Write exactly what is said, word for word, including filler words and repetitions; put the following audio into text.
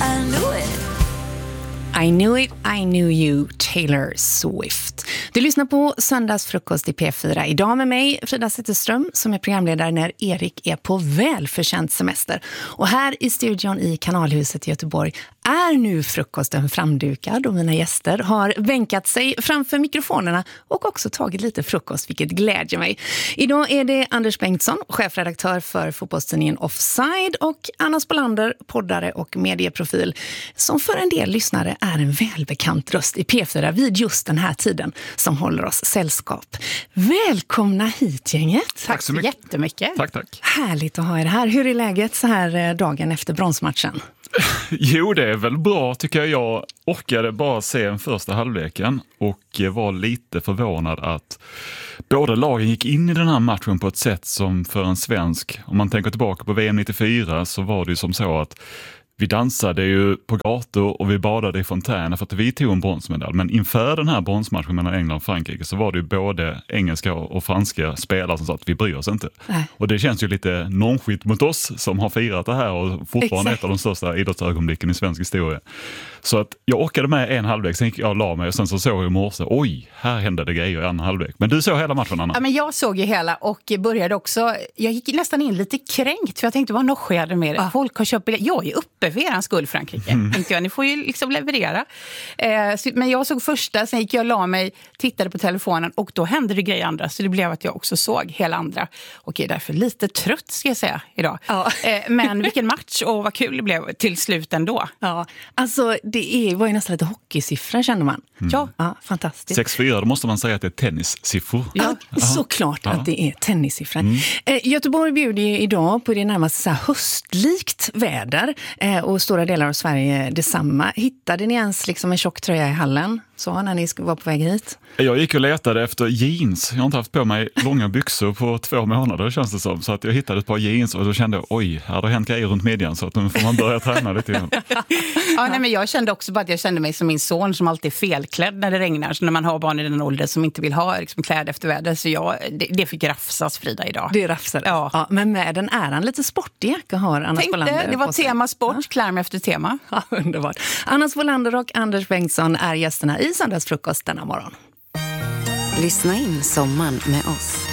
I knew it. I knew it, I knew you, Taylor Swift. Du lyssnar på Söndagsfrukost i P fyra. Idag med mig, Frida Zetterström, som är programledare när Erik är på välförtjänt semester. Och här i studion i Kanalhuset i Göteborg är nu frukosten framdukad och mina gäster har bänkat sig framför mikrofonerna och också tagit lite frukost, vilket glädjer mig. Idag är det Anders Bengtsson, chefredaktör för fotbollstidningen Offside, och Anna Spolander, poddare och medieprofil, som för en del lyssnare är en välbekant röst i P fyra vid just den här tiden, som håller oss sällskap. Välkomna hit, gänget. Tack, tack så mycket. jättemycket. Tack, tack. Härligt att ha er här. Hur är läget så här dagen efter bronsmatchen? Jo, det är väl bra tycker jag. Jag orkade bara se en första halvleken och var lite förvånad att båda lagen gick in i den här matchen på ett sätt som för en svensk, om man tänker tillbaka på V M nittiofyra, så var det ju som så att vi dansade ju på gator och vi badade i fontäner för att vi tog en bronsmedalj. Men inför den här bronsmatchen mellan England och Frankrike så var det ju både engelska och franska spelare som sa att vi bryr oss inte. Nej. Och det känns ju lite nonskit mot oss som har firat det här och fortfarande Exakt. Ett av de största idrottsögonblicken i svensk historia. Så att jag orkade med en halvlek, sen gick jag och la mig och sen så såg jag i morse, oj, här hände det grejer i en halvlek. Men du såg hela matchen, Anna? Ja, men jag såg ju hela och började också, jag gick nästan in lite kränkt för jag tänkte, vad nog sker det med det? Ah. Folk har köpt biljetter. Jag är uppe för eran skull, Frankrike. Mm. Tänkte jag, ni får ju liksom leverera. Eh, så, men jag såg första, sen gick jag och la mig, tittade på telefonen och då hände det grejer andra. Så det blev att jag också såg hela andra. Och är därför lite trött, ska jag säga, idag. Ja. Eh, men vilken match och vad kul det blev till slut ändå. Ja, alltså det är, var ju nästan lite hockeysiffror, kände man. Mm. Ja, ja, fantastiskt. sex fyra, då måste man säga att det är tennissiffror. Ja, ja. Såklart ja. Att det är tennissiffror. Mm. Eh, Göteborg bjuder ju idag på det närmast så här höstlikt väder eh, och stora delar av Sverige detsamma. Hittade ni ens liksom en tjock tröja i hallen så när ni var på väg hit? Jag gick och letade efter jeans. Jag har inte haft på mig långa byxor på två månader, känns det som. Så att jag hittade ett par jeans och då kände jag, oj, här har hänt grejer runt midjan så att nu får man börja träna lite igen. Ja, nej, men jag kände också bara att jag kände mig som min son som alltid är felklädd när det regnar. Så när man har barn i den åldern som inte vill ha liksom, kläder efter väder. Så jag, det, det fick rafsas, Frida, idag. Det rafsade. Ja. Ja, men med den äran lite sportig jacka har Anna Spolander. Det var tema sport, ja. Klarm efter tema. Ja, underbart. Anna Spolander och Anders Bengtsson är gästerna i Söndagsfrukost denna morgon. Lyssna in sommaren med oss.